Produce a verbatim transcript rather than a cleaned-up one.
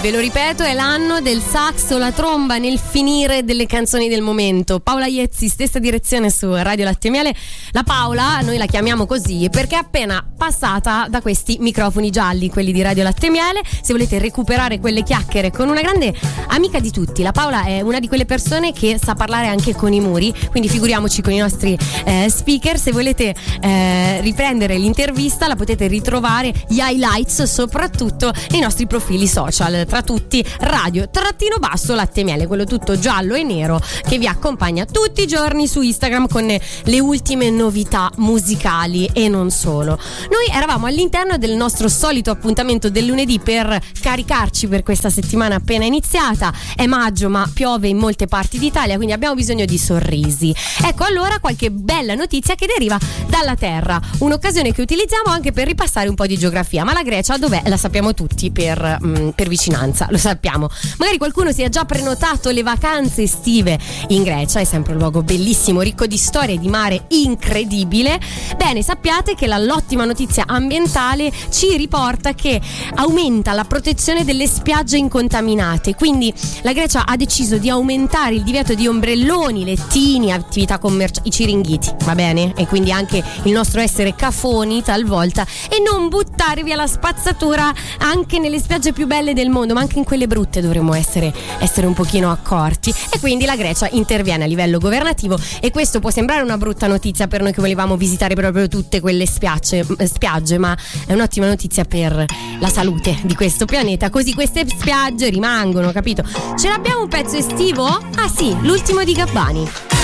ve lo ripeto, è l'anno del saxo, la tromba nel finire delle canzoni del momento. Paola Iezzi, stessa direzione su Radio Latte e Miele. La Paola, noi la chiamiamo così perché è appena passata da questi microfoni gialli, quelli di Radio Latte e Miele. Se volete recuperare quelle chiacchiere con una grande amica di tutti, la Paola è una di quelle persone che sa parlare anche con i muri, quindi figuriamoci con i nostri eh, speaker. Se volete eh, riprendere l'intervista la potete ritrovare, gli highlights soprattutto, nei nostri profili social, tra tutti Radio trattino basso Latte e Miele, quello tutto giallo e nero che vi accompagna tutti i giorni su Instagram con le ultime novità musicali e non solo. Noi eravamo all'interno del nostro solito appuntamento del lunedì per caricarci per questa settimana appena iniziata. È maggio ma piove in molte parti d'Italia, quindi abbiamo bisogno di sorrisi. Ecco allora qualche bella notizia che deriva dalla terra, un'occasione che utilizziamo anche per ripassare un po' di geografia. Ma la Grecia dov'è? La sappiamo tutti per, mh, per vicinanza, lo sappiamo. Magari qualcuno si è già prenotato le vacanze estive in Grecia, è sempre un luogo bellissimo, ricco di storie e di mare incredibile. Bene, sappiate che la, l'ottima notizia ambientale ci riporta che aumenta la protezione delle spiagge incontaminate, quindi la Grecia ha deciso di aumentare il divieto di ombrelloni, lettini, attività commerciali, i ciringhiti, va bene? E quindi anche il nostro essere cafoni talvolta e non buttare via la spazzatura anche nelle spiagge più belle del mondo, ma anche in quelle brutte dovremmo essere, essere un pochino accorti. E quindi la Grecia interviene a livello governativo, e questo può sembrare una brutta notizia per noi che volevamo visitare proprio tutte quelle spiagge, spiagge ma è un'ottima notizia per la salute di questo pianeta, così queste spiagge rimangono, capito? Ce l'abbiamo un pezzo estivo? Ah sì, l'ultimo di Gabbani.